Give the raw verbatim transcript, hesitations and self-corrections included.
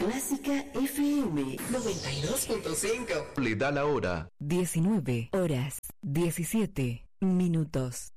Clásica F M noventa y dos punto cinco. Le da la hora. diecinueve horas diecisiete minutos.